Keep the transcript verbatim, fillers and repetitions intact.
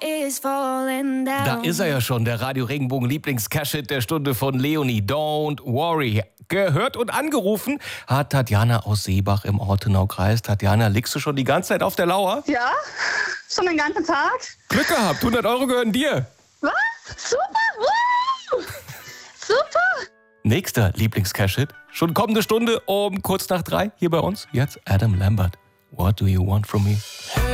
is falling down. Da ist er ja schon, der Radio Regenbogen Lieblings-Cash-Hit der Stunde von Leonie. Don't worry. Gehört und angerufen hat Tatjana aus Seebach im Ortenaukreis. Tatjana, liegst du schon die ganze Zeit auf der Lauer? Ja, schon den ganzen Tag. Glück gehabt, hundert Euro gehören dir. Was? Super! Woo! Super! Nächster Lieblings-Cash-Hit. Schon kommende Stunde um kurz nach drei hier bei uns. Jetzt Adam Lambert. What do you want from me?